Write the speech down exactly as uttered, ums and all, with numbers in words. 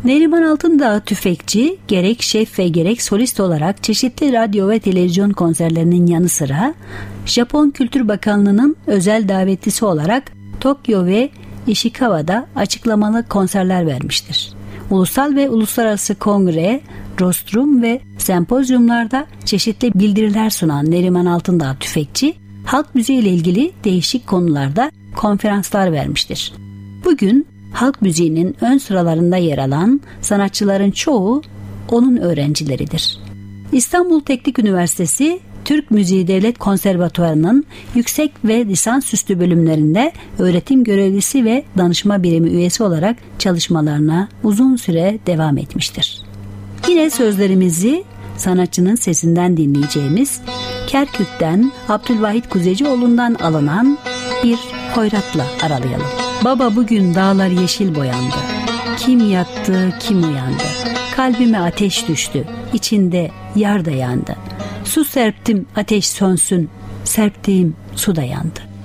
Neriman Altındağ tüfekçi gerek şef ve gerek solist olarak çeşitli radyo ve televizyon konserlerinin yanı sıra Japon Kültür Bakanlığı'nın özel davetlisi olarak Tokyo ve Ishikawa'da açıklamalı konserler vermiştir. Ulusal ve uluslararası kongre, rostrum ve sempozyumlarda çeşitli bildiriler sunan Neriman Altındağ tüfekçi, halk müziği ile ilgili değişik konularda konferanslar vermiştir. Bugün halk müziğinin ön sıralarında yer alan sanatçıların çoğu onun öğrencileridir. İstanbul Teknik Üniversitesi Türk Müziği Devlet Konservatuvarı'nın yüksek ve lisansüstü bölümlerinde öğretim görevlisi ve danışma birimi üyesi olarak çalışmalarına uzun süre devam etmiştir. Yine sözlerimizi sanatçının sesinden dinleyeceğimiz Kerkük'ten Abdülvahit Kuzecioğlu'ndan alınan bir hoyratla aralayalım. Baba bugün dağlar yeşil boyandı. Kim yattı, kim uyandı. Kalbime ateş düştü, içinde yar da yandı. Su serptim ateş sönsün, serptiğim su da yandı.